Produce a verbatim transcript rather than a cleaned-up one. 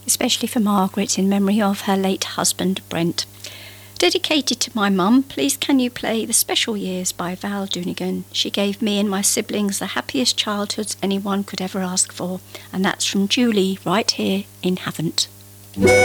especially for Margaret in memory of her late husband Brent. Dedicated to my mum, please can you play The Special Years by Val Doonigan. She gave me and my siblings the happiest childhoods anyone could ever ask for. And that's from Julie, right here in Havant.